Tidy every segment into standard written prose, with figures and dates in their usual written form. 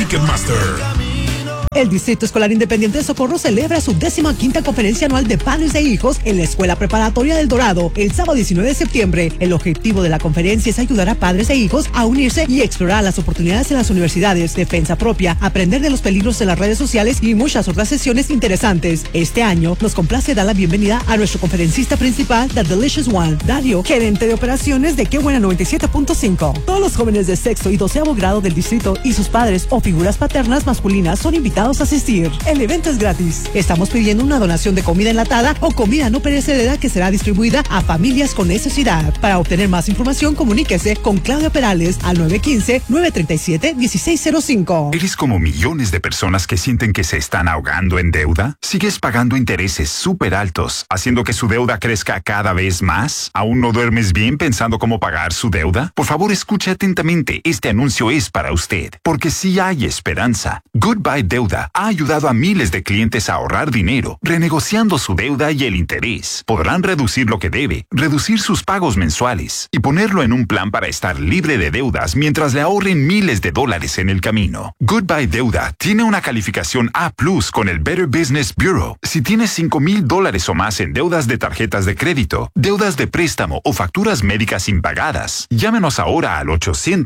Ticketmaster. El Distrito Escolar Independiente de Socorro celebra su 15ª conferencia anual de padres e hijos en la Escuela Preparatoria del Dorado el sábado 19 de septiembre. El objetivo de la conferencia es ayudar a padres e hijos a unirse y explorar las oportunidades en las universidades, defensa propia, aprender de los peligros de las redes sociales y muchas otras sesiones interesantes. Este año nos complace dar la bienvenida a nuestro conferencista principal, The Delicious One, Dario, gerente de operaciones de Qué Buena 97.5. Todos los jóvenes de sexto y 12º grado del distrito y sus padres o figuras paternas masculinas son invitados a asistir. El evento es gratis. Estamos pidiendo una donación de comida enlatada o comida no perecedera que será distribuida a familias con necesidad. Para obtener más información, comuníquese con Claudia Perales al 915-937-1605. ¿Eres como millones de personas que sienten que se están ahogando en deuda? ¿Sigues pagando intereses súper altos, haciendo que su deuda crezca cada vez más? ¿Aún no duermes bien pensando cómo pagar su deuda? Por favor, escuche atentamente. Este anuncio es para usted, porque sí hay esperanza. Goodbye Deuda ha ayudado a miles de clientes a ahorrar dinero, renegociando su deuda y el interés. Podrán reducir lo que debe, reducir sus pagos mensuales y ponerlo en un plan para estar libre de deudas mientras le ahorren miles de dólares en el camino. Goodbye Deuda tiene una calificación A+ con el Better Business Bureau. Si tienes $5,000 o más en deudas de tarjetas de crédito, deudas de préstamo o facturas médicas impagadas, llámenos ahora al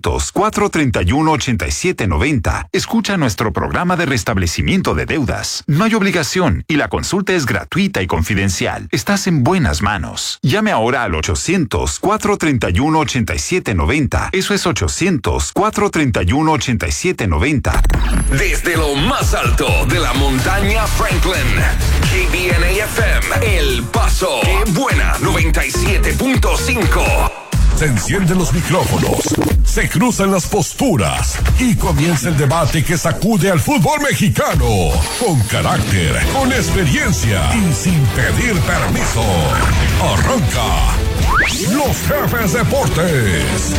800-431-8790. Escucha nuestro programa de restablecimiento de deudas. No hay obligación y la consulta es gratuita y confidencial. Estás en buenas manos. Llame ahora al 800-431-8790. Eso es 800-431-8790. Desde lo más alto de la montaña Franklin, KBNA-FM, El Paso. Qué Buena 97.5. Se encienden los micrófonos, se cruzan las posturas y comienza el debate que sacude al fútbol mexicano. Con carácter, con experiencia y sin pedir permiso. Arranca Los Jefes Deportes.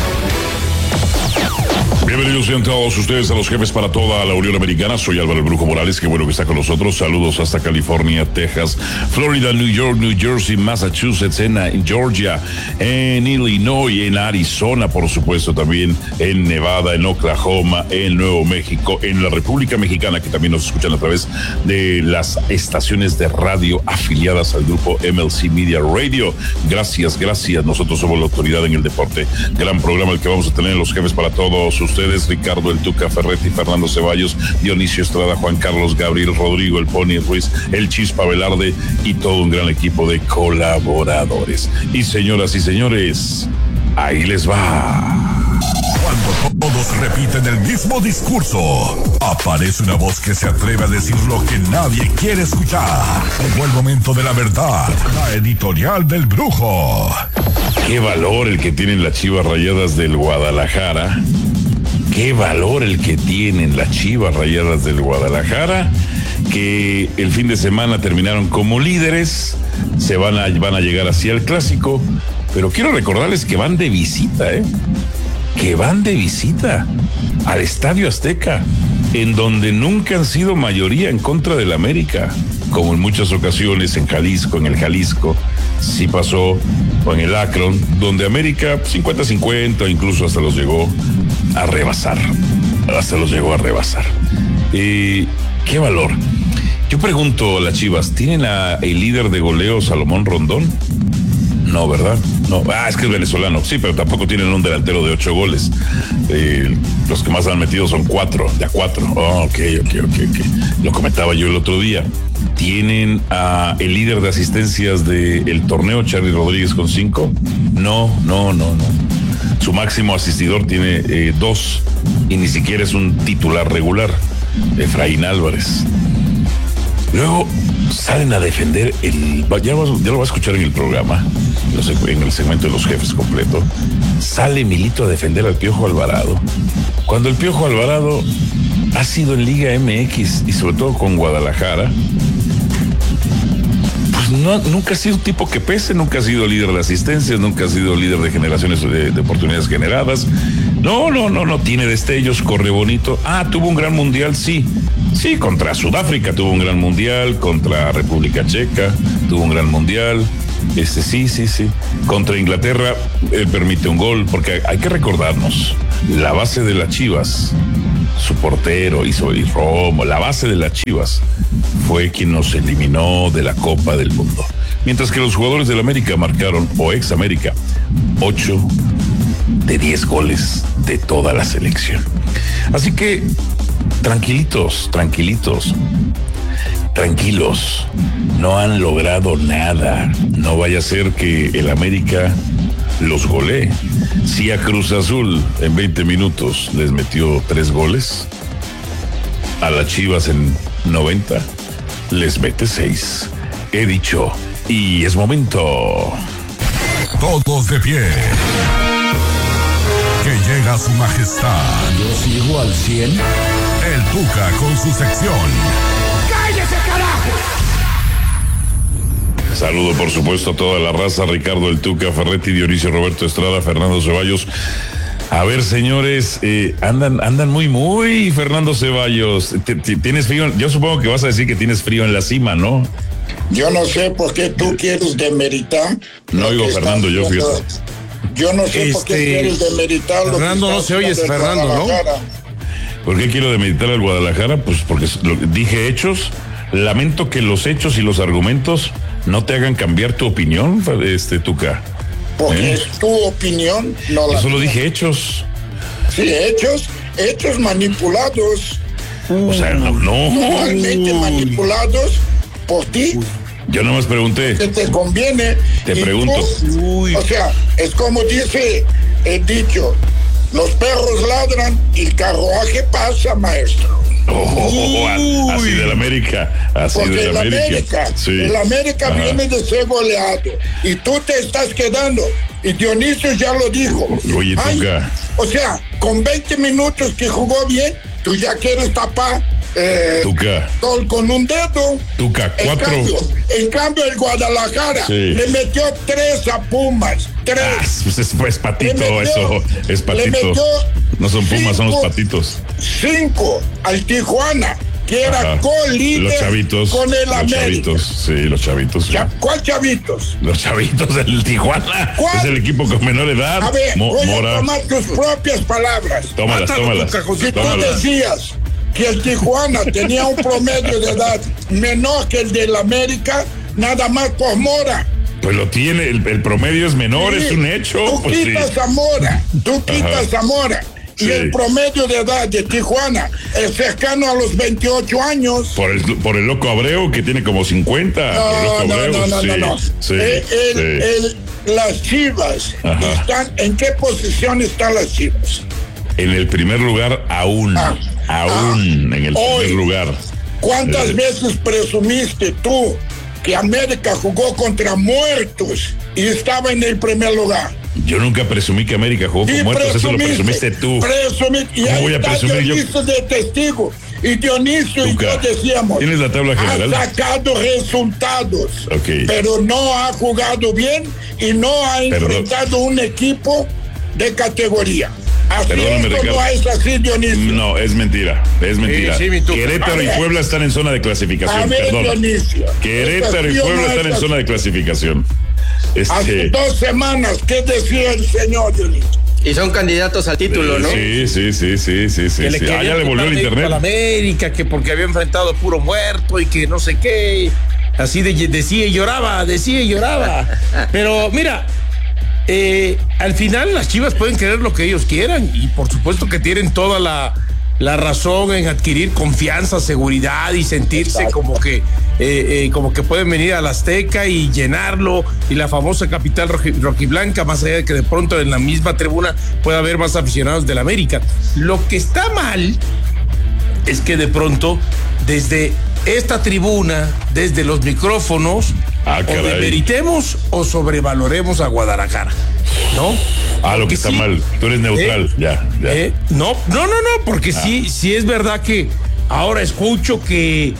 Bienvenidos sean todos ustedes a Los Jefes para toda la Unión Americana. Soy Álvaro el Brujo Morales, qué bueno que está con nosotros. Saludos hasta California, Texas, Florida, New York, New Jersey, Massachusetts, en Georgia, en Illinois, en Arizona, por supuesto, también en Nevada, en Oklahoma, en Nuevo México, en la República Mexicana, que también nos escuchan a través de las estaciones de radio afiliadas al grupo MLC Media Radio. Gracias. Nosotros somos la autoridad en el deporte. Gran programa el que vamos a tener en Los Jefes para todos ustedes. Ricardo El Tuca Ferretti, Fernando Ceballos, Dionisio Estrada, Juan Carlos Gabriel, Rodrigo El Pony Ruiz, El Chispa Velarde y todo un gran equipo de colaboradores. Y señoras y señores, ahí les va. Cuando todos repiten el mismo discurso, aparece una voz que se atreve a decir lo que nadie quiere escuchar. Llegó el momento de la verdad, la editorial del Brujo. Qué valor el que tienen las Chivas Rayadas del Guadalajara. Qué valor el que tienen las Chivas Rayadas del Guadalajara, que el fin de semana terminaron como líderes, van a llegar así al clásico, pero quiero recordarles que van de visita, que van de visita al Estadio Azteca, en donde nunca han sido mayoría en contra del América, como en muchas ocasiones en Jalisco, en el Jalisco, sí pasó, o en el Akron, donde América 50-50, incluso hasta los llegó a rebasar. Qué valor. Yo pregunto a las Chivas, ¿tienen el líder de goleo Salomón Rondón? No, ¿verdad? No, es que es venezolano, sí, pero tampoco tienen un delantero de 8 goles. Los que más han metido son 4, de a 4. Oh, ok. Lo comentaba yo el otro día. ¿Tienen el líder de asistencias del torneo, Charly Rodríguez, con 5? No. Su máximo asistidor tiene 2 y ni siquiera es un titular regular, Efraín Álvarez. Luego salen a defender ya lo va a escuchar en el programa, en el segmento de Los Jefes completo. Sale Milito a defender al Piojo Alvarado, cuando el Piojo Alvarado ha sido en Liga MX y sobre todo con Guadalajara, pues nunca ha sido un tipo que pese, nunca ha sido líder de asistencias, nunca ha sido líder de generaciones de oportunidades generadas. No, tiene destellos, corre bonito. Tuvo un gran mundial, sí, contra Sudáfrica tuvo un gran mundial, contra República Checa tuvo un gran mundial, sí. Contra Inglaterra permite un gol, porque hay que recordarnos, la base de las Chivas su portero, y Romo, la base de las Chivas, fue quien nos eliminó de la Copa del Mundo. Mientras que los jugadores del América marcaron, o ex América, 8 de 10 goles de toda la selección. Así que, tranquilos, no han logrado nada. No vaya a ser que el América los golee. Si a Cruz Azul en 20 minutos les metió 3 goles, a las Chivas en 90 les mete 6. He dicho, y es momento. Todos de pie. Que llega su majestad. Yo sigo al 100. El Tuca con su sección. ¡Cállese, carajo! Saludo, por supuesto, a toda la raza: Ricardo El Tuca Ferretti, Dionisio Roberto Estrada, Fernando Ceballos. A ver, señores, andan muy, Fernando Ceballos. ¿Tienes frío? Yo supongo que vas a decir que tienes frío en la cima, ¿no? Yo no sé por qué tú quieres demeritar. No oigo, Fernando, yo fíjate. Yo no sé por qué quieres demeritar. Fernando, no se oye, es Fernando, ¿no? ¿Por qué quiero demeritar al Guadalajara? Pues porque dije hechos. Lamento que los hechos y los argumentos no te hagan cambiar tu opinión, Tuca. Porque es tu opinión, no la. Yo solo dije hechos. Sí, hechos manipulados. O sea, no. Totalmente manipulados por ti. Yo nomás pregunté. Que te conviene. Te pregunto. O sea, es como dice el dicho: los perros ladran y el carruaje pasa, maestro. Así del América. Así porque del América. Sí. El América viene de ser goleado y tú te estás quedando. Y Dionisio ya lo dijo. Oye, Tuca. O sea, con 20 minutos que jugó bien, tú ya quieres tapar Tuca. con un dedo. Tuca, 4. En cambio, el Guadalajara le metió 3 a Pumas. 3. Pues patito, eso. Es patito. No son Pumas, son los patitos. 5 al Tijuana, que era co-líder los chavitos, con el América. Los chavitos. ¿Cuál chavitos? Los chavitos del Tijuana. ¿Cuál? Es el equipo con menor edad. A ver, voy Mora. a tomar tus propias palabras. Tómalas. Si tú decías que el Tijuana tenía un promedio de edad menor que el del América, nada más por Mora. Pues lo tiene, el promedio es menor, sí. Es un hecho. Tú pues quitas a Mora, y el promedio de edad de Tijuana es cercano a los 28 años. Por el loco Abreu, que tiene como 50. No. Las Chivas están, ¿en qué posición están las Chivas? En el primer lugar aún en el primer lugar. ¿Cuántas veces presumiste tú que América jugó contra muertos y estaba en el primer lugar? Yo nunca presumí que América jugó con muertos, eso lo presumiste tú. Y ¿cómo voy a presumir yo? De testigo. Y Dionisio Tuca, y yo decíamos, ¿tienes la tabla general? Ha sacado resultados, pero no ha jugado bien y no ha enfrentado un equipo de categoría. Perdóname, Ricardo. No es así, Dionisio. No, es mentira. Sí, Querétaro y Puebla están en zona de clasificación. Dionisio, Querétaro y Puebla están en zona de clasificación. Hace 2 semanas, ¿qué decía el señor Dionisio? Y son candidatos al título, ¿no? Sí. Que le ya le volvió el internet. A la América, que porque había enfrentado puro muerto y que no sé qué. Así decía y lloraba. Pero mira, al final las Chivas pueden querer lo que ellos quieran y por supuesto que tienen toda la razón en adquirir confianza, seguridad y sentirse como que pueden venir al Azteca y llenarlo, y la famosa capital rojiblanca, más allá de que de pronto en la misma tribuna pueda haber más aficionados del América. Lo que está mal es que de pronto desde esta tribuna, desde los micrófonos, o demeritemos o sobrevaloremos a Guadalajara, ¿no? Lo que está mal, tú eres neutral, ya. No, porque sí es verdad que ahora escucho que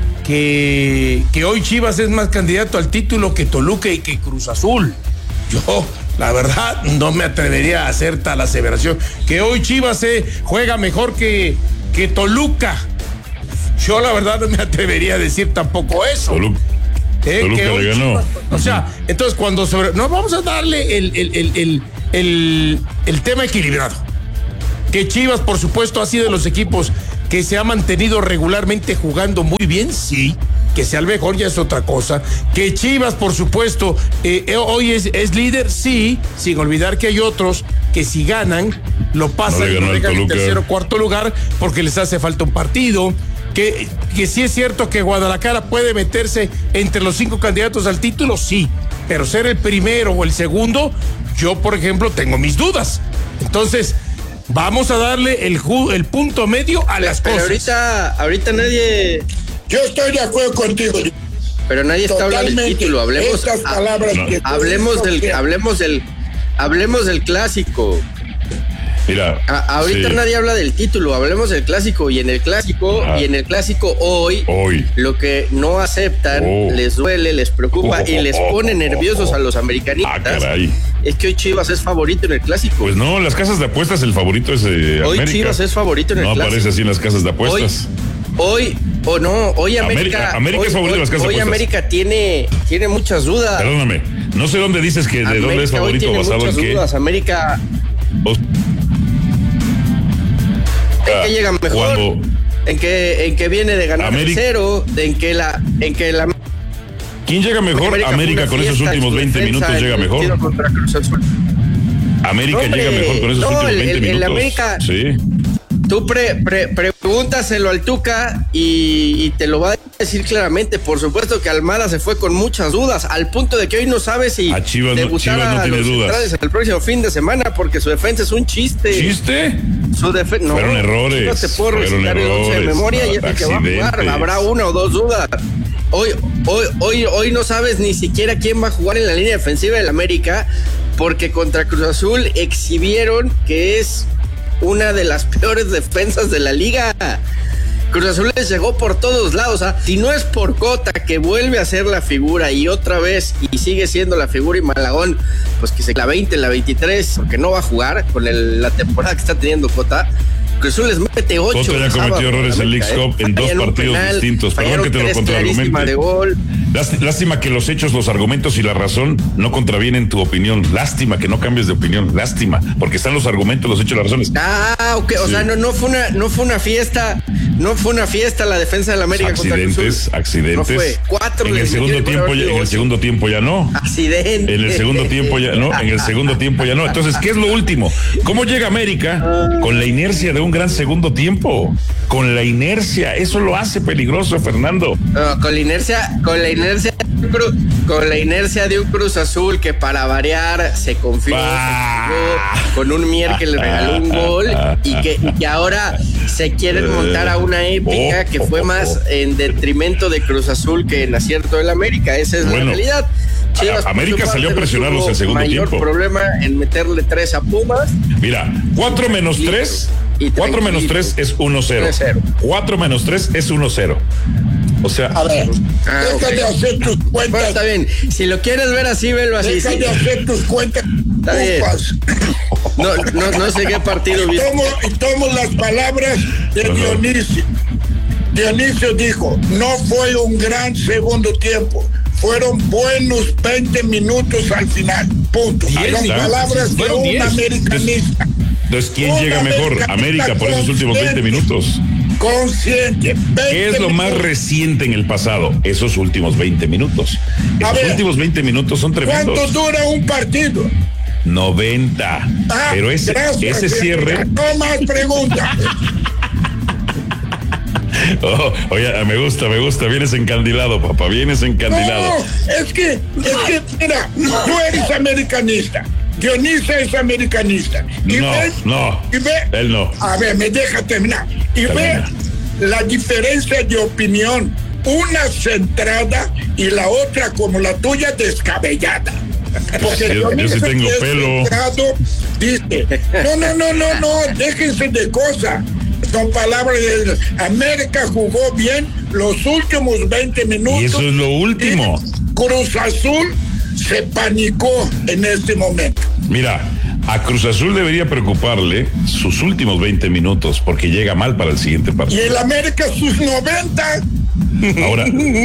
hoy Chivas es más candidato al título que Toluca y que Cruz Azul. Yo, la verdad, no me atrevería a hacer tal aseveración. Que hoy Chivas juega mejor que Toluca. Yo, la verdad, no me atrevería a decir tampoco eso. Toluca le ganó. Chivas, o sea, entonces cuando no vamos a darle el tema equilibrado. Que Chivas, por supuesto, ha sido de los equipos que se ha mantenido regularmente jugando muy bien, sí. Que sea el mejor ya es otra cosa. Que Chivas, por supuesto, hoy es líder, sí, sin olvidar que hay otros que si ganan, lo pasan y lo dejan en tercer o cuarto lugar porque les hace falta un partido. Que sí es cierto que Guadalajara puede meterse entre los 5 candidatos al título, sí. Pero ser el primero o el segundo, yo, por ejemplo, tengo mis dudas. Entonces, vamos a darle el punto medio a las cosas. Pero ahorita nadie... Yo estoy de acuerdo contigo. Pero nadie está hablando del título. Hablemos del clásico. Mira, ahorita nadie habla del título, hablemos del clásico. Y en el clásico hoy lo que no aceptan, les duele, les preocupa y les pone nerviosos a los americanistas. Es que hoy Chivas es favorito en el clásico. Pues no, las casas de apuestas el favorito es América. Hoy Chivas es favorito en el clásico. No aparece así en las casas de apuestas. Hoy América es favorito de las casas de apuestas. Hoy América tiene muchas dudas. Perdóname, no sé dónde dices que de dónde es favorito, basado en qué. América ¿en qué llega mejor? ¿En qué viene de ganar cero? ¿En que la ¿Quién llega mejor? América con esos últimos 20 minutos llega mejor. América llega mejor con esos últimos 20 minutos. América, sí. Tú pregúntaselo al Tuca y te lo va a decir claramente. Por supuesto que Almada se fue con muchas dudas, al punto de que hoy no sabe si Chivas no tiene dudas el próximo fin de semana, porque su defensa es un chiste. ¿Chiste? Su defensa fueron errores. No te puedo recitar el 11 de memoria y es el que va a jugar. Habrá una o dos dudas. Hoy no sabes ni siquiera quién va a jugar en la línea defensiva del América, porque contra Cruz Azul exhibieron que es una de las peores defensas de la liga. Cruz Azul les llegó por todos lados. Si no es por Cota, que vuelve a ser la figura y otra vez y sigue siendo la figura, y Malagón, pues que se la 20, la 23, porque no va a jugar con la temporada que está teniendo Cota. Cruz Azul les mete 8. Cota ya cometió errores en League Cup en 2 partidos distintos. Perdón que te lo contraargumente. Lástima que los hechos, los argumentos y la razón no contravienen tu opinión. Lástima que no cambies de opinión. Lástima, porque están los argumentos, los hechos, las razones. Ok. O sea, no fue una fiesta. No fue una fiesta la defensa del América contra Cruz Azul. Accidentes. No fue 4 en el segundo tiempo ya no. Accidente. En el segundo tiempo ya no. En el segundo tiempo ya no. Entonces, ¿qué es lo último? ¿Cómo llega América con la inercia de un gran segundo tiempo? Con la inercia, eso lo hace peligroso, Fernando. No, con la inercia de un Cruz Azul que para variar se confió, con un Mier que le regaló un gol y que ahora se quieren montar a una épica que fue más en detrimento de Cruz Azul que en acierto del América. Esa es la realidad. Chivas, América salió a presionarlos el segundo tiempo. Mayor problema en meterle 3 a Pumas. Mira, 4 menos 3. 4 menos 3 es 1-0. 4 menos 3 es 1-0. O sea, a ver, deja de hacer tus cuentas. Bueno, está bien. Si lo quieres ver así, velo así. Deja de hacer tus cuentas. Está bien. No sé qué partido viste. Y tomo las palabras de Dionisio. Dionisio dijo: no fue un gran segundo tiempo. Fueron buenos 20 minutos al final. Punto. Son palabras de un americanista. Entonces, ¿quién llega mejor? América por esos últimos 20 minutos. Consciente. ¿Qué es lo más reciente en el pasado? Esos últimos 20 minutos. Esos últimos 20 minutos son tremendos. ¿Cuánto dura un partido? 90. Pero ese cierre. No más preguntas. Oye, me gusta, vienes encandilado, papá, vienes encandilado. No, es que, mira, tú eres americanista, Dionisio es americanista. Él no. A ver, me deja terminar. Y ve la diferencia de opinión, una centrada y la otra como la tuya descabellada. Porque yo sí tengo pelo. Centrado, dice, no, déjense de cosas. Son palabras de América jugó bien los últimos 20 minutos. Y eso es lo último. Cruz Azul se panicó en este momento. Mira, a Cruz Azul debería preocuparle sus últimos 20 minutos porque llega mal para el siguiente partido. Y el América sus 90. Ahora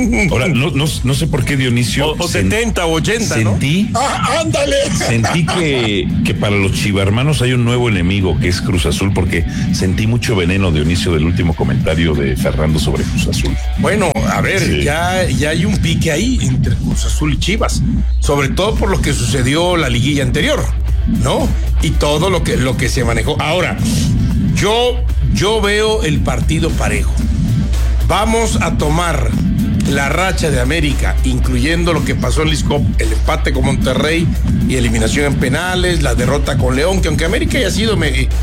no sé por qué, Dionisio. O 70 o 80, sentí, ¿no? Ándale. Sentí que para los chivarmanos hay un nuevo enemigo, que es Cruz Azul, porque sentí mucho veneno, Dionisio, del último comentario de Fernando sobre Cruz Azul. Bueno, a ver, sí. ya hay un pique ahí entre Cruz Azul y Chivas, sobre todo por lo que sucedió la liguilla anterior, ¿no? Y todo lo que se manejó. Ahora, yo veo el partido parejo. Vamos a tomar la racha de América, incluyendo lo que pasó en Liscop, el empate con Monterrey y eliminación en penales, la derrota con León, que aunque América haya sido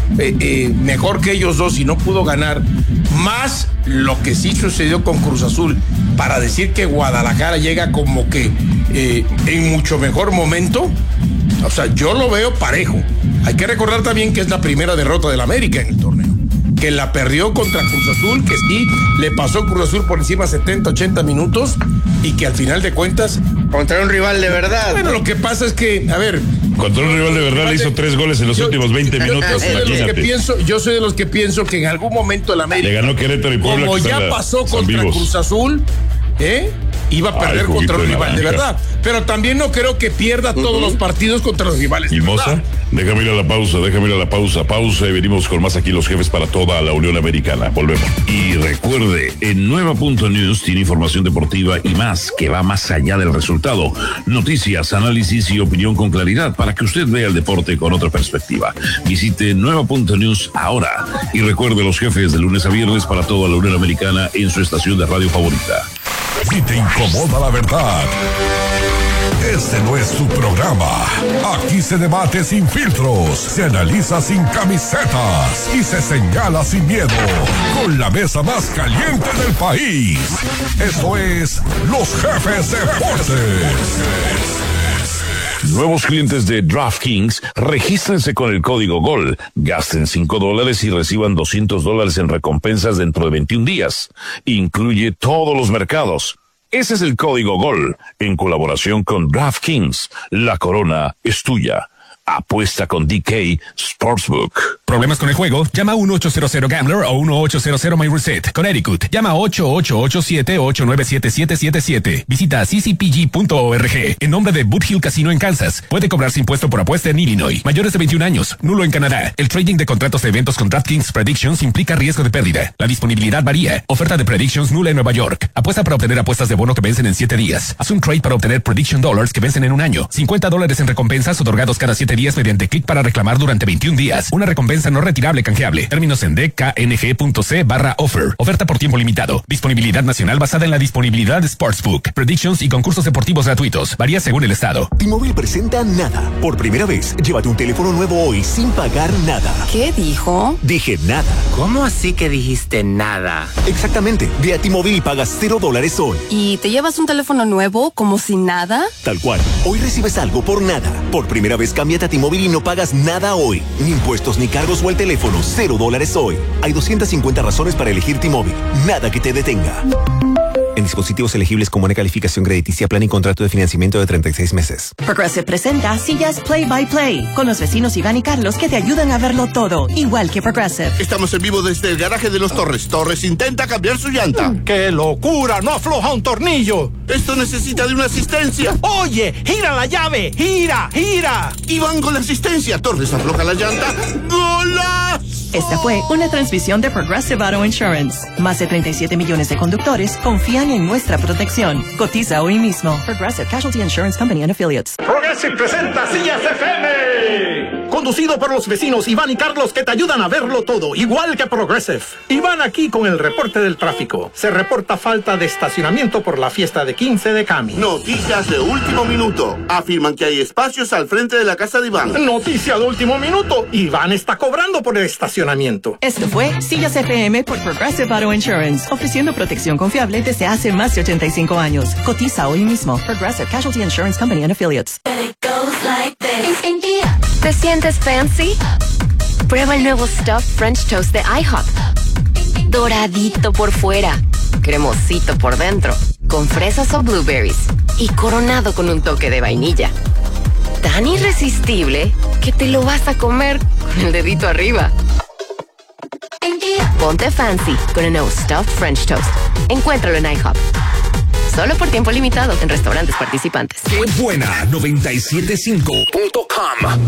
mejor que ellos dos y no pudo ganar, más lo que sí sucedió con Cruz Azul, para decir que Guadalajara llega como que en mucho mejor momento. O sea, yo lo veo parejo. Hay que recordar también que es la primera derrota del América en el torneo, que la perdió contra Cruz Azul, que sí le pasó Cruz Azul por encima 70, 80 minutos y que al final de cuentas... Contra un rival de verdad. Bueno, lo que pasa es que, a ver... Contra un rival de verdad le hizo 3 goles en los últimos 20 minutos, yo soy de los que pienso que en algún momento el América... Le ganó Querétaro y Puebla. Como ya pasó contra Cruz Azul, iba a perder contra un rival de verdad. Pero también no creo que pierda todos los partidos contra los rivales de verdad. Moza, déjame ir a la pausa. Pausa y venimos con más aquí los jefes para toda la Unión Americana. Volvemos. Y recuerde, en Nueva.News tiene información deportiva y más, que va más allá del resultado. Noticias, análisis y opinión con claridad para que usted vea el deporte con otra perspectiva. Visite Nueva.News ahora. Y recuerde, los jefes de lunes a viernes para toda la Unión Americana en su estación de radio favorita. Si te incomoda la verdad, este no es su programa. Aquí se debate sin filtros, se analiza sin camisetas y se señala sin miedo, con la mesa más caliente del país. Esto es Los Jefes Deportes. Nuevos clientes de DraftKings, regístrense con el código GOL, gasten $5 y reciban $200 en recompensas dentro de 21 días. Incluye todos los mercados. Ese es el código GOL, en colaboración con DraftKings. La corona es tuya. Apuesta con DK Sportsbook. ¿Problemas con el juego? Llama a 1-800-GAMBLER o 1-800-MyReset. Connecticut, llama a 888-789-7777. Visita ccpg.org. En nombre de Boot Hill Casino en Kansas. Puede cobrarse impuesto por apuesta en Illinois. Mayores de 21 años. Nulo en Canadá. El trading de contratos de eventos con DraftKings Predictions implica riesgo de pérdida. La disponibilidad varía. Oferta de Predictions nula en Nueva York. Apuesta para obtener apuestas de bono que vencen en 7 días. Haz un trade para obtener Prediction Dollars que vencen en un año. $50 en recompensas otorgados cada 7 días mediante clic para reclamar durante 21 días. Una recompensa no retirable canjeable. Términos en dkng.c/offer. Oferta por tiempo limitado. Disponibilidad nacional basada en la disponibilidad de Sportsbook. Predictions y concursos deportivos gratuitos. Varía según el estado. T-Mobile presenta Nada. Por primera vez, llévate un teléfono nuevo hoy sin pagar nada. ¿Qué dijo? Dije nada. ¿Cómo así que dijiste nada? Exactamente. Ve a T-Mobile y pagas $0 hoy. ¿Y te llevas un teléfono nuevo como si nada? Tal cual. Hoy recibes algo por nada. Por primera vez, cámbiate a T-Mobile y no pagas nada hoy. Ni impuestos, ni cargos o el teléfono. $0 hoy. Hay 250 razones para elegir T-Mobile. Nada que te detenga. En dispositivos elegibles con buena calificación crediticia, plan y contrato de financiamiento de 36 meses. Progressive presenta Sillas Play by Play, con los vecinos Iván y Carlos que te ayudan a verlo todo, igual que Progressive. Estamos en vivo desde el garaje de los Torres. Torres intenta cambiar su llanta. ¡Qué locura! ¡No afloja un tornillo! Esto necesita de una asistencia. ¡Oye! ¡Gira la llave! ¡Gira! ¡Gira! Iván con la asistencia. Torres afloja la llanta. ¡Golazo! Esta fue una transmisión de Progressive Auto Insurance. Más de 37 millones de conductores confían en nuestra protección. Cotiza hoy mismo. Progressive Casualty Insurance Company and Affiliates. Progressive presenta Sillas FM. Conducido por los vecinos Iván y Carlos que te ayudan a verlo todo, igual que Progressive. Iván aquí con el reporte del tráfico. Se reporta falta de estacionamiento por la fiesta de 15 de Cami. Noticias de último minuto. Afirman que hay espacios al frente de la casa de Iván. Noticia de último minuto. Iván está cobrando por el estacionamiento. Esto fue Sillas FM por Progressive Auto Insurance, ofreciendo protección confiable desde hace más de 85 años. Cotiza hoy mismo. Progressive Casualty Insurance Company and Affiliates. ¿Te sientes fancy? Prueba el nuevo Stuffed French Toast de IHOP. Doradito por fuera, cremosito por dentro, con fresas o blueberries y coronado con un toque de vainilla. Tan irresistible que te lo vas a comer con el dedito arriba. Ponte fancy con el nuevo Stuffed French Toast. Encuéntralo en IHOP. Solo por tiempo limitado en restaurantes participantes. ¡Qué buena! 975.com.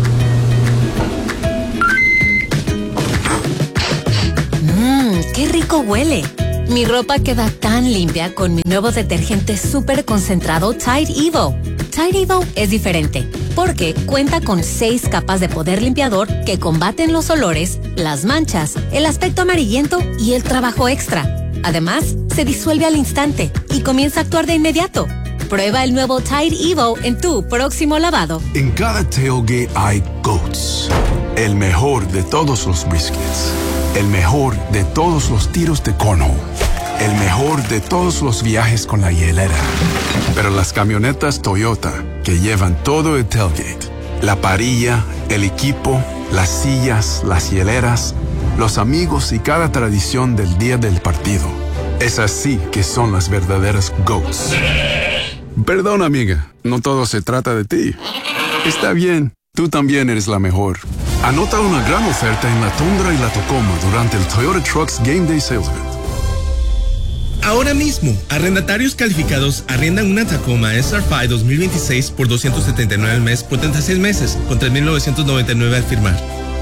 ¡Qué rico huele! Mi ropa queda tan limpia con mi nuevo detergente súper concentrado Tide Evo. Tide Evo es diferente porque cuenta con 6 capas de poder limpiador que combaten los olores, las manchas, el aspecto amarillento y el trabajo extra. Además, se disuelve al instante y comienza a actuar de inmediato. Prueba el nuevo Tide Evo en tu próximo lavado. En cada tailgate hay GOATS, el mejor de todos los briskets, el mejor de todos los tiros de cornhole, el mejor de todos los viajes con la hielera. Pero las camionetas Toyota, que llevan todo el tailgate, la parrilla, el equipo, las sillas, las hieleras, los amigos y cada tradición del día del partido. Es así que son las verdaderas GOATs. Perdón, amiga, no todo se trata de ti. Está bien, tú también eres la mejor. Anota una gran oferta en la Tundra y la Tacoma durante el Toyota Trucks Game Day Sales Event. Ahora mismo, arrendatarios calificados arriendan una Tacoma SR5 2026 por $279 al mes por 36 meses, con $3,999 al firmar.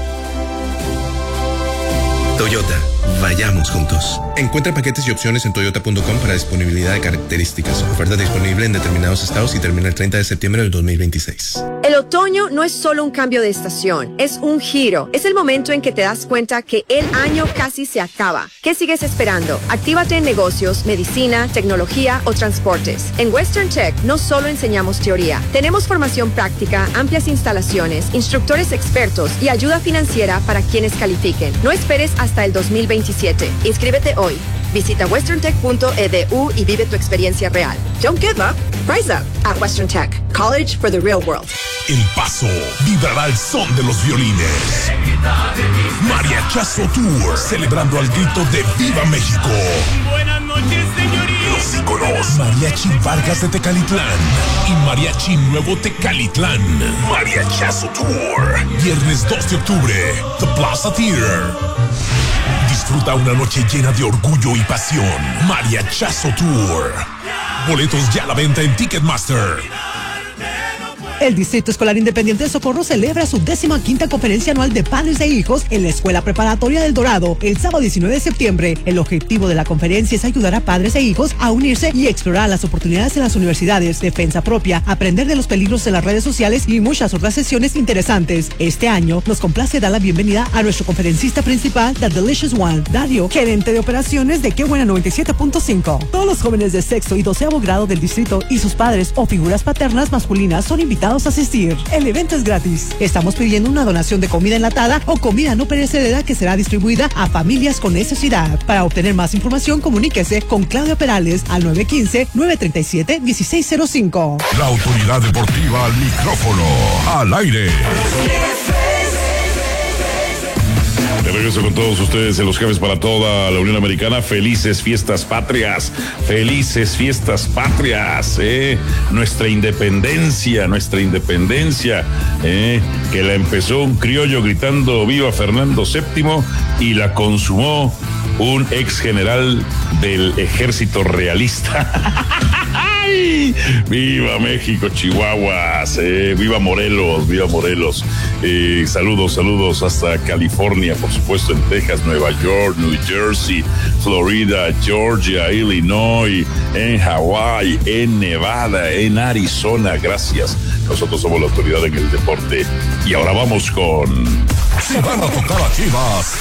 Toyota, vayamos juntos. Encuentra paquetes y opciones en toyota.com para disponibilidad de características. Oferta disponible en determinados estados y termina el 30 de septiembre del 2026. El otoño no es solo un cambio de estación, es un giro. Es el momento en que te das cuenta que el año casi se acaba. ¿Qué sigues esperando? Actívate en negocios, medicina, tecnología o transportes. En Western Tech no solo enseñamos teoría. Tenemos formación práctica, amplias instalaciones, instructores expertos y ayuda financiera para quienes califiquen. No esperes hasta el 2027. Inscríbete hoy. Visita westerntech.edu y vive tu experiencia real. Don't give up. Rise up at Western Tech. College for the real world. El Paso vibrará al son de los violines. Mariachazo Tour, celebrando al grito de ¡Viva México! Buenas noches, señorita. Los íconos Mariachi Vargas de Tecalitlán y Mariachi Nuevo Tecalitlán. Mariachazo Tour, viernes 2 de octubre, The Plaza Theater. Disfruta una noche llena de orgullo y pasión. Mariachazo Tour. Boletos ya a la venta en Ticketmaster. El Distrito Escolar Independiente de Socorro celebra su 15ª conferencia anual de padres e hijos en la Escuela Preparatoria del Dorado el sábado 19 de septiembre. El objetivo de la conferencia es ayudar a padres e hijos a unirse y explorar las oportunidades en las universidades, defensa propia, aprender de los peligros de las redes sociales y muchas otras sesiones interesantes. Este año nos complace dar la bienvenida a nuestro conferencista principal, The Delicious One, Dario, gerente de operaciones de Qué Buena 97.5. Todos los jóvenes de sexto y 12º grado del distrito y sus padres o figuras paternas masculinas son invitados a asistir. El evento es gratis. Estamos pidiendo una donación de comida enlatada o comida no perecedera que será distribuida a familias con necesidad. Para obtener más información, comuníquese con Claudia Perales al 915-937-1605. La autoridad deportiva al micrófono, al aire. De regreso con todos ustedes en los jefes para toda la Unión Americana. Felices fiestas patrias, nuestra independencia, que la empezó un criollo gritando viva Fernando VII y la consumó un ex general del ejército realista. ¡Viva México, Chihuahuas! ¡Viva Morelos! Saludos hasta California, por supuesto, en Texas, Nueva York, New Jersey, Florida, Georgia, Illinois, en Hawái, en Nevada, en Arizona. Gracias. Nosotros somos la autoridad en el deporte. Y ahora vamos con... Si van a tocar a Chivas,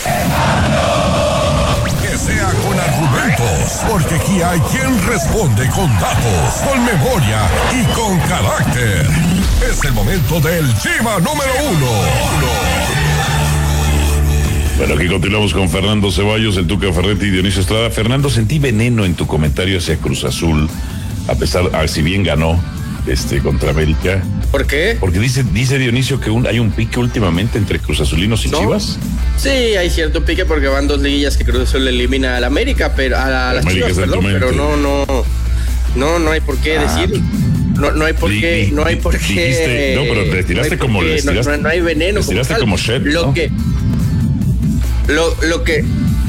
que sea con argumentos, porque aquí hay quien responde con datos, con memoria y con carácter. Es el momento del Chiva número 1. Bueno, aquí continuamos con Fernando Ceballos, el Tuca Ferretti y Dionisio Estrada. Fernando, sentí veneno en tu comentario hacia Cruz Azul, a pesar, si bien ganó contra América. ¿Por qué? Porque dice Dionisio que hay un pique últimamente entre Cruz Azulinos y Chivas. Sí, hay cierto pique porque van 2 liguillas que Cruz Azul elimina a la América, pero a las Chivas, perdón, pero no hay por qué decir. No hay por qué. Dijiste, no, pero te tiraste como no hay veneno. Te tiraste como Shed, Lo que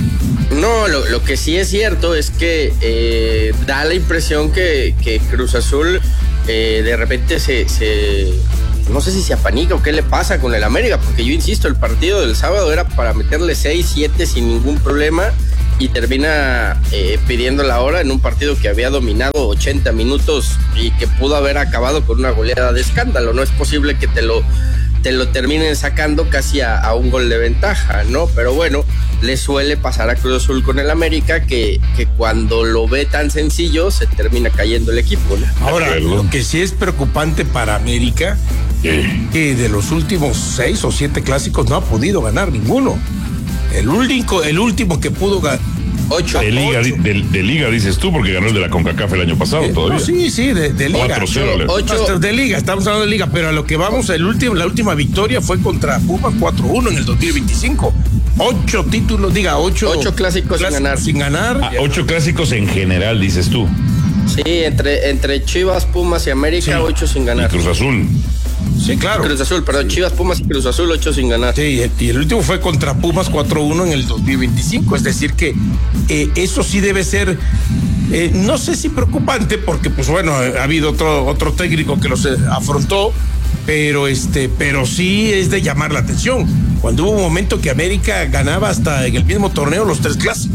No, lo que sí es cierto es que da la impresión que Cruz Azul de repente no sé si se apanica o qué le pasa con el América, porque yo insisto, el partido del sábado era para meterle 6-7 sin ningún problema y termina pidiendo la hora en un partido que había dominado 80 minutos y que pudo haber acabado con una goleada de escándalo. No es posible que te lo terminen sacando casi a un gol de ventaja, ¿no? Pero bueno, le suele pasar a Cruz Azul con el América que cuando lo ve tan sencillo se termina cayendo el equipo, ¿no? Ahora, lo que sí es preocupante para América, que de los últimos 6 o 7 clásicos no ha podido ganar ninguno. El último que pudo ganar 8. De liga dices tú, porque ganó el de la CONCACAF el año pasado todavía. No, sí, de liga. 4-0. De liga, estamos hablando de liga, pero a lo que vamos, la última victoria fue contra Pumas 4-1 en el 2025. 8 títulos, 8 clásicos sin ganar. 8 clásicos en general, dices tú. Sí, entre Chivas, Pumas y América, 8 sin ganar. Y Cruz Azul. Sí, claro. Cruz Azul, perdón, Chivas, Pumas y Cruz Azul, 8 sin ganar. Sí, y el último fue contra Pumas 4-1 en el 2025. Es decir que eso sí debe ser, no sé si preocupante, porque pues bueno, ha habido otro técnico que los afrontó, pero sí es de llamar la atención. Cuando hubo un momento que América ganaba hasta en el mismo torneo los 3 clásicos.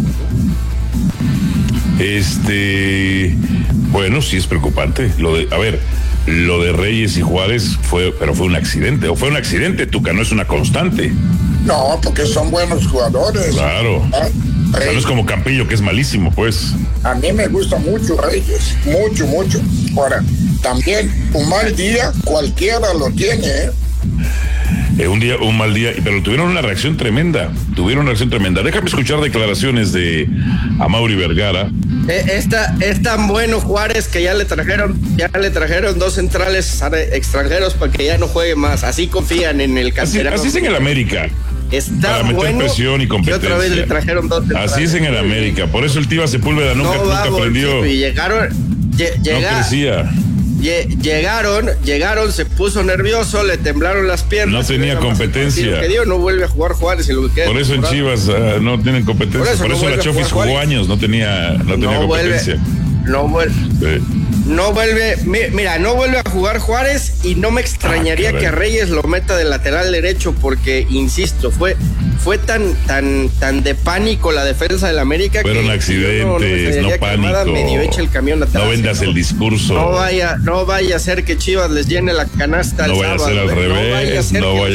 Bueno, sí es preocupante. Lo de Reyes y Juárez fue un accidente. O fue un accidente, Tuca, no es una constante. No, porque son buenos jugadores. Claro. O sea, no es como Campillo, que es malísimo, pues. A mí me gusta mucho Reyes. Mucho. Ahora, también un mal día cualquiera lo tiene, Un mal día, pero tuvieron una reacción tremenda. Déjame escuchar declaraciones de Amaury Vergara. Es tan bueno Juárez que ya le trajeron 2 centrales extranjeros para que ya no juegue más. Así confían en el canterano. Así es en el América. Está para meter bueno, presión y competencia. Y otra vez le trajeron 2 centrales. Así es en el América. Por eso el Tiva Sepúlveda nunca aprendió. Y llegaron. No crecía. Llegaron, se puso nervioso, le temblaron las piernas. No tenía competencia. No vuelve a jugar Juárez. Por eso en Chivas no tienen competencia. Por eso la Chofis jugó años, no tenía competencia. No vuelve, mira, no vuelve a jugar Juárez y no me extrañaría que a Reyes lo meta de lateral derecho porque, insisto, fue tan de pánico la defensa del América. Fueron accidentes, no pánico. Medio echa el camión atrás, no vendas el discurso. No vaya a ser que Chivas les llene la canasta. No vaya a ser al revés.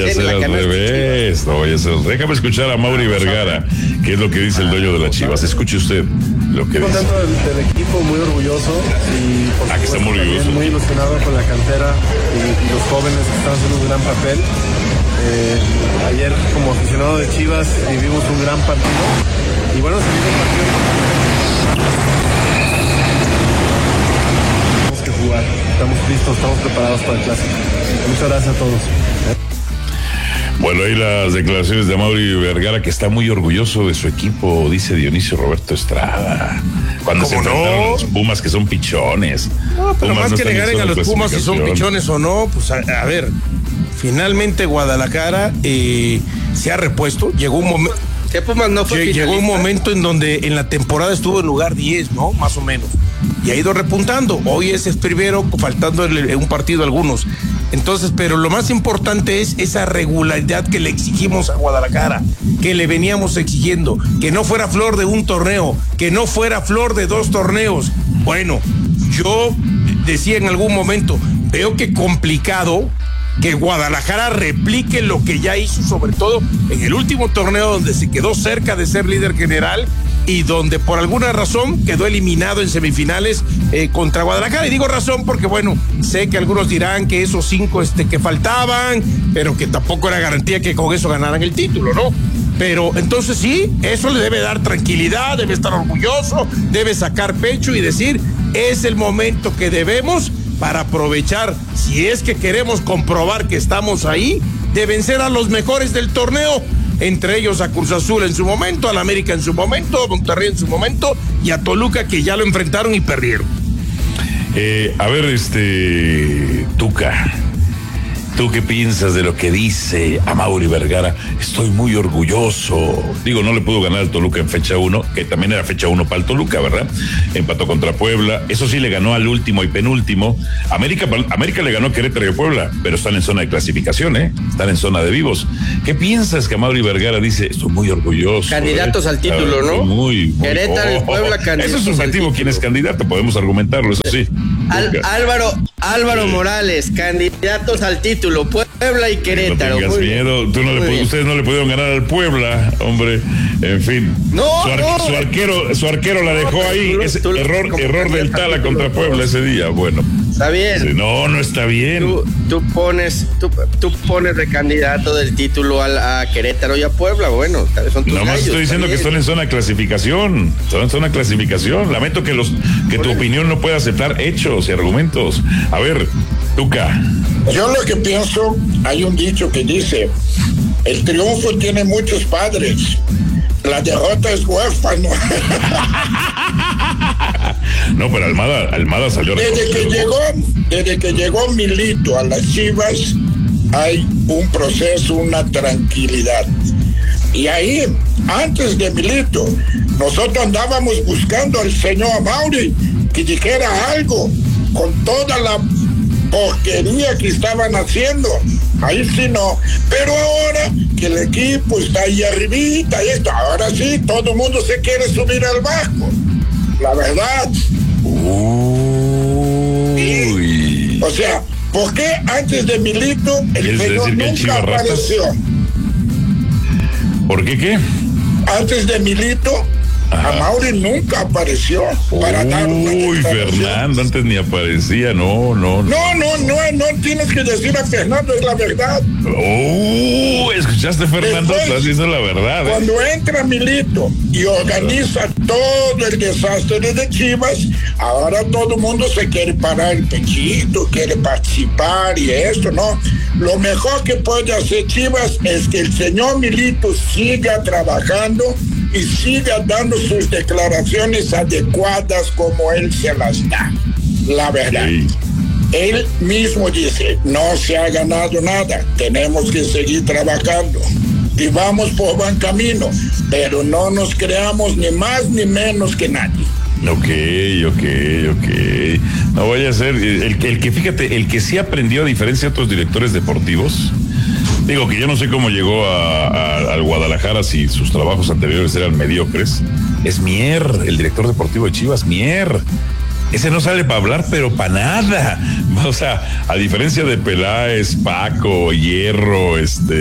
Déjame escuchar a Mauri Vergara, que es lo que dice el dueño de las Chivas. Escuche usted lo que dice. Contento del equipo, muy orgulloso y que está muy orgulloso. Muy ilusionado con la cantera y los jóvenes que están haciendo un gran papel. Ayer, como aficionado de Chivas, vivimos un gran partido y bueno, se vive un partido. Tenemos que jugar, estamos listos, estamos preparados para el clásico. Muchas gracias a todos. Bueno, ahí las declaraciones de Amaury Vergara, que está muy orgulloso de su equipo, dice Dionisio Roberto Estrada. Cuando se enfrentaron a los Pumas, que son pichones. No, pero Pumas más que le ganen a los Pumas si son pichones o no, pues a ver, finalmente Guadalajara se ha repuesto. Llegó un momento. ¿Qué Pumas no fue Llegó un momento en donde en la temporada estuvo en lugar 10, ¿no? Más o menos. Y ha ido repuntando. Hoy es el primero, faltando un partido algunos. Entonces, pero lo más importante es esa regularidad que le exigimos a Guadalajara, que le veníamos exigiendo, que no fuera flor de un torneo, que no fuera flor de 2 torneos. Bueno, yo decía en algún momento, veo que complicado que Guadalajara replique lo que ya hizo, sobre todo en el último torneo donde se quedó cerca de ser líder general y donde por alguna razón quedó eliminado en semifinales contra Guadalajara. Y digo razón porque, bueno, sé que algunos dirán que esos 5 que faltaban, pero que tampoco era garantía que con eso ganaran el título, ¿no? Pero entonces sí, eso le debe dar tranquilidad, debe estar orgulloso, debe sacar pecho y decir, es el momento que debemos para aprovechar, si es que queremos comprobar que estamos ahí, de vencer a los mejores del torneo, entre ellos a Cruz Azul en su momento, al América en su momento, a Monterrey en su momento y a Toluca, que ya lo enfrentaron y perdieron. A ver, Tuca, ¿Tú qué piensas de lo que dice Amaury Vergara? Estoy muy orgulloso. Digo, no le pudo ganar al Toluca en fecha 1, que también era fecha 1 para el Toluca, ¿verdad? Empató contra Puebla. Eso sí, le ganó al último y penúltimo. América le ganó a Querétaro y a Puebla, pero están en zona de clasificación, ¿eh? Están en zona de vivos. ¿Qué piensas que Amaury Vergara dice? Estoy muy orgulloso. Candidatos al título, ¿no? Muy Querétaro y Puebla, candidatos. Eso es subjetivo. ¿Quién es candidato? Podemos argumentarlo, eso sí. Álvaro Morales, candidatos al título, Puebla y Querétaro. No tengas miedo, ustedes no le pudieron ganar al Puebla, hombre. En fin. Su arquero la dejó ahí. Error del Tala contra Puebla ese día. Bueno. Está bien. No está bien. Tú pones de candidato del título a Querétaro y a Puebla. Bueno, son tus Nomás estoy diciendo que están en zona de clasificación. Están en zona de clasificación. Lamento que tu opinión no pueda aceptar hechos y argumentos. A ver, Tuca. Yo lo que pienso, hay un dicho que dice, el triunfo tiene muchos padres, la derrota es huérfano. No, pero Almada salió. Desde que llegó Milito a las Chivas, hay un proceso, una tranquilidad. Y ahí, antes de Milito, nosotros andábamos buscando al señor Amaury que dijera algo con toda la porquería que estaban haciendo. Ahí sí no. Pero ahora que el equipo está ahí arribita, ahora sí, todo el mundo se quiere subir al barco. La verdad. O sea, ¿por qué antes de Milito el señor nunca apareció? ¿Por qué? Antes de Milito, Amaury nunca apareció para dar una declaración. Fernando antes ni aparecía, no tienes que decir a Fernando, es la verdad. ¿Escuchaste, Fernando? Después, estás diciendo la verdad. Cuando entra Milito y organiza todo el desastre de Chivas, ahora todo el mundo se quiere parar el pechito, quiere participar y esto, ¿no? Lo mejor que puede hacer Chivas es que el señor Milito siga trabajando y siga dando sus declaraciones adecuadas como él se las da. La verdad. Sí. Él mismo dice, no se ha ganado nada, tenemos que seguir trabajando y vamos por buen camino, pero no nos creamos ni más ni menos que nadie. Ok. No vaya a ser el que fíjate, el que sí aprendió a diferencia de otros directores deportivos. Digo que yo no sé cómo llegó al Guadalajara si sus trabajos anteriores eran mediocres. Es Mier, el director deportivo de Chivas, Mier. Ese no sale para hablar, pero para nada. O sea, a diferencia de Peláez, Paco, Hierro,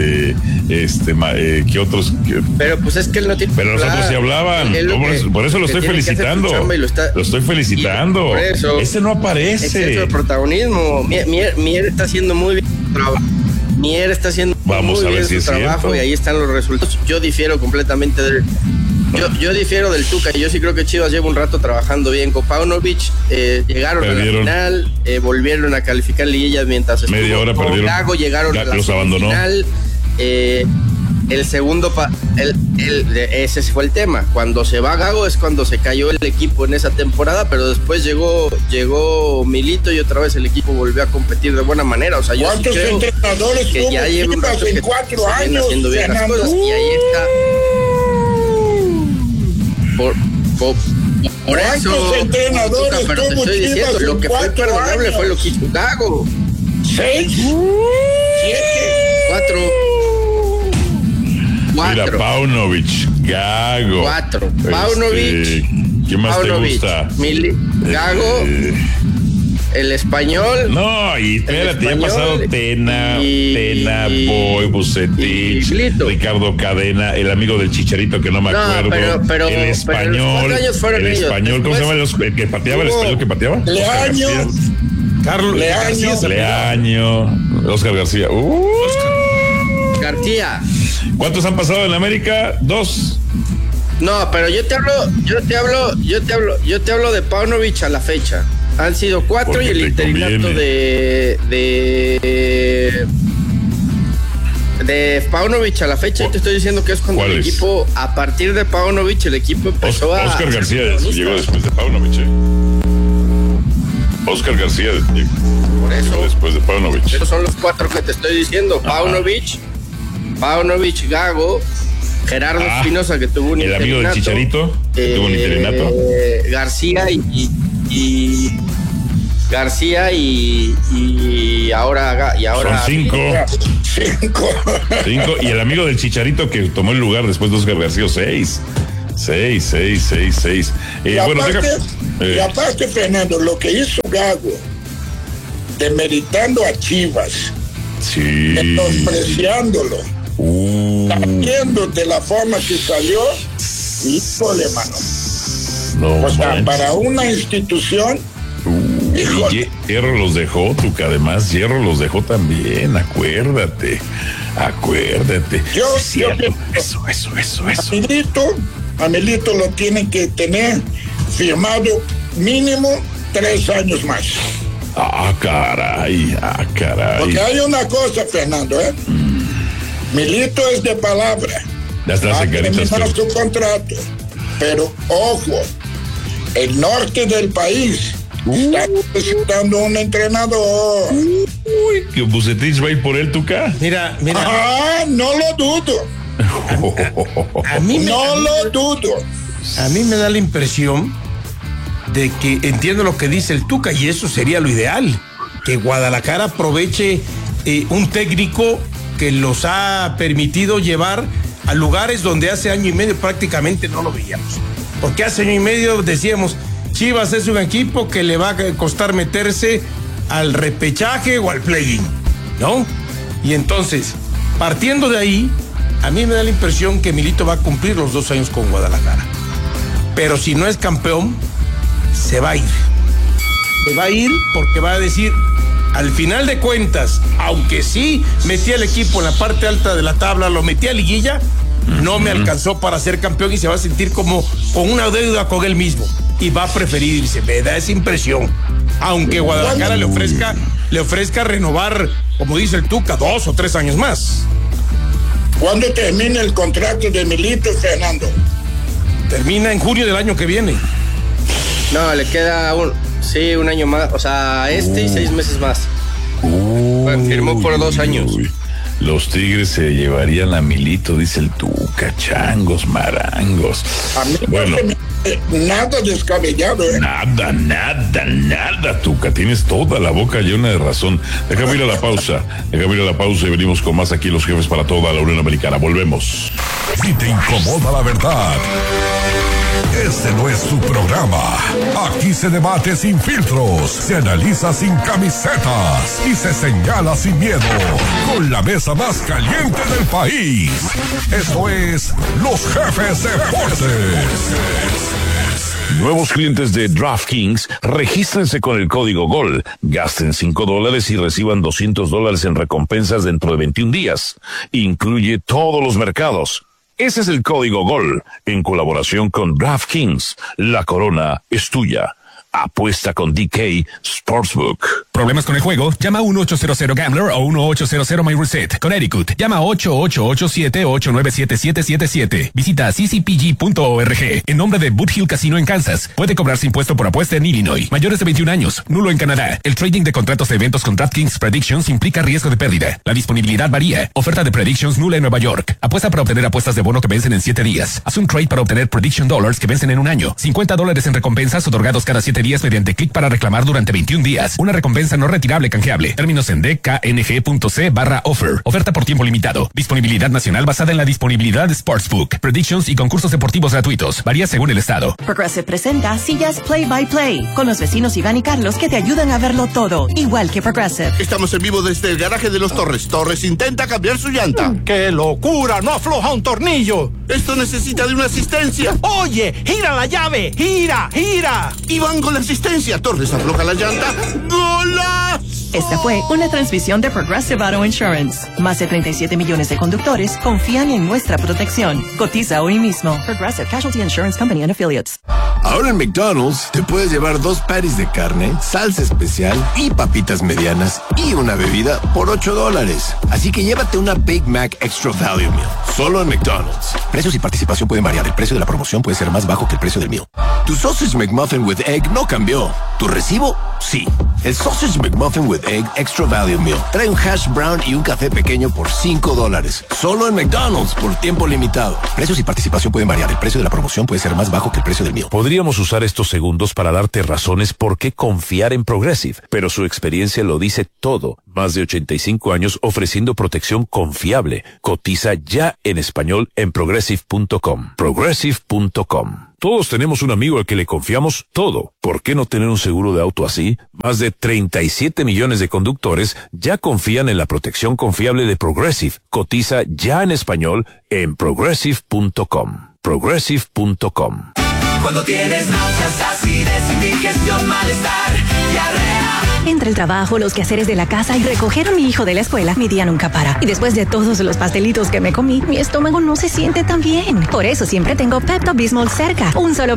¿qué otros? Pero pues es que él no tiene. Pero los otros sí hablaban. Por eso lo estoy felicitando. Lo estoy felicitando. Por eso, ese no aparece. Exceso de protagonismo. Mier está haciendo muy bien su trabajo. Mier está haciendo muy bien su trabajo y ahí están los resultados. Yo difiero completamente de él. Yo difiero del Tuca. Yo sí creo que Chivas lleva un rato trabajando bien con Paunovic. Llegaron a la final, volvieron a calificar liguillas mientras media hora perdieron. Gago, llegaron a la final. El segundo, ese fue el tema. Cuando se va Gago es cuando se cayó el equipo en esa temporada, pero después llegó Milito y otra vez el equipo volvió a competir de buena manera. O sea, yo sí creo entrenadores que ya lleva un rato en 4 años haciendo bien las cosas y ahí está. Por eso, entrenadores pero te estoy diciendo, lo que fue perdonable fue lo que hizo Gago. 6, 7, 4. Mira, Paunovic, Gago. 4. Paunovic. ¿Quién más te gusta? Gago. El español. No, y espérate, ya ha pasado Tena, Boy, Bucetich, Ricardo Cadena, el amigo del Chicharito que no me acuerdo. Pero el español. El español, ¿cómo se llama el que pateaba? ¿El español que pateaba? Leaño. Carlos Leaño. Oscar García. García. ¿Cuántos han pasado en América? 2. No, pero yo te hablo de Paunovic a la fecha. Han sido 4 porque y el interinato de Paunovic a la fecha. Yo te estoy diciendo que es cuando el equipo, a partir de Paunovic, el equipo empezó Oscar García llegó después de Paunovic. Oscar García. Por eso. Después de Paunovic. Esos son los 4 que te estoy diciendo. Paunovic, Gago, Gerardo Espinosa, que tuvo un el interinato. amigo del Chicharito, que tuvo un interinato. García y ahora son 5. 5. Y el amigo del Chicharito que tomó el lugar después de Oscar García, 6. 6. Y aparte, Fernando, lo que hizo Gago, demeritando a Chivas, menospreciándolo, saliendo de la forma que salió, híjole, mano. No, o sea, para una institución. Hierro los dejó, Tuca, además Hierro los dejó también, acuérdate. Eso. A Milito lo tiene que tener firmado mínimo 3 años más. Ah, caray. Porque hay una cosa, Fernando, Milito es de palabra. Ya está, terminar su contrato. Pero, ojo, el norte del país está necesitando un entrenador. Uy, que Bucetich va a ir por él, Tuca. Mira. No lo dudo. Lo dudo. A mí me da la impresión de que entiendo lo que dice el Tuca y eso sería lo ideal. Que Guadalajara aproveche un técnico que los ha permitido llevar a lugares donde hace año y medio prácticamente no lo veíamos. Porque hace año y medio decíamos, Chivas es un equipo que le va a costar meterse al repechaje o al play-in, ¿no? Y entonces, partiendo de ahí, a mí me da la impresión que Milito va a cumplir los 2 años con Guadalajara. Pero si no es campeón, se va a ir. Se va a ir porque va a decir, al final de cuentas, aunque sí metí al equipo en la parte alta de la tabla, lo metí a liguilla, no me alcanzó para ser campeón y se va a sentir como con una deuda con él mismo. Y va a preferir irse, me da esa impresión. Aunque Guadalajara le ofrezca renovar, como dice el Tuca, 2 o 3 años más. ¿Cuándo termina el contrato de Milito, Fernando? Termina en junio del año que viene. No, le queda un año más, o sea, y 6 meses más. Firmó por 2 años. Los Tigres se llevarían a Milito, dice el Tuca, changos, marangos. A mí nada descabellado, Nada, Tuca, tienes toda la boca llena de razón. Déjame ir a la pausa y venimos con más aquí Los Jefes para toda la Unión Americana. Volvemos. Si te incomoda la verdad, este no es tu programa. Aquí se debate sin filtros, se analiza sin camisetas y se señala sin miedo. Con la mesa más caliente del país. Esto es Los Jefes Deportes. Nuevos clientes de DraftKings, regístrense con el código GOL. Gasten $5 y reciban $200 en recompensas dentro de 21 días. Incluye todos los mercados. Ese es el código GOL, en colaboración con DraftKings. La corona es tuya. Apuesta con DK Sportsbook. ¿Problemas con el juego? Llama a 1-800-GAMBLER o 1-800-MyReset. Connecticut. Llama a 888-897-7777. Visita ccpg.org. En nombre de Boot Hill Casino en Kansas. Puede cobrarse impuesto por apuesta en Illinois. Mayores de 21 años. Nulo en Canadá. El trading de contratos de eventos con DraftKings Predictions implica riesgo de pérdida. La disponibilidad varía. Oferta de Predictions nula en Nueva York. Apuesta para obtener apuestas de bono que vencen en 7 días. Haz un trade para obtener Prediction Dollars que vencen en un año. $50 en recompensas otorgados cada 7 días mediante clic para reclamar durante 21 días. Una recompensa no retirable canjeable. Términos en dkng.c/offer. Oferta por tiempo limitado. Disponibilidad nacional basada en la disponibilidad de Sportsbook. Predictions y concursos deportivos gratuitos. Varía según el estado. Progressive presenta Sillas Play by Play con los vecinos Iván y Carlos que te ayudan a verlo todo, igual que Progressive. Estamos en vivo desde el garaje de los Torres. Torres intenta cambiar su llanta. ¡Qué locura! ¡No afloja un tornillo! Esto necesita de una asistencia. Oye, gira la llave. ¡Gira! Iván con la asistencia. Torres afloja la llanta. ¡Golazo! Esta fue una transmisión de Progressive Auto Insurance. Más de 37 millones de conductores confían en nuestra protección. Cotiza hoy mismo. Progressive Casualty Insurance Company and Affiliates. Ahora en McDonald's te puedes llevar 2 patties de carne, salsa especial y papitas medianas y una bebida por $8. Así que llévate una Big Mac Extra Value Meal. Solo en McDonald's. Precios y participación pueden variar. El precio de la promoción puede ser más bajo que el precio del meal. Tu Sausage McMuffin with Egg no cambió. ¿Tu recibo? Sí. El Sausage McMuffin with Egg Extra Value Meal trae un hash brown y un café pequeño por $5. Solo en McDonald's por tiempo limitado. Precios y participación pueden variar. El precio de la promoción puede ser más bajo que el precio del meal. Podríamos usar estos segundos para darte razones por qué confiar en Progressive, pero su experiencia lo dice todo. Más de 85 años ofreciendo protección confiable. Cotiza ya en español en progressive.com. Progressive.com. Todos tenemos un amigo al que le confiamos todo. ¿Por qué no tener un seguro de auto así? Más de 37 millones de conductores ya confían en la protección confiable de Progressive. Cotiza ya en español en progressive.com. Progressive.com. Cuando tienes náuseas, acidez, indigestión, malestar, diarrea. Entre el trabajo, los quehaceres de la casa y recoger a mi hijo de la escuela, mi día nunca para. Y después de todos los pastelitos que me comí, mi estómago no se siente tan bien. Por eso siempre tengo Pepto-Bismol cerca. Un solo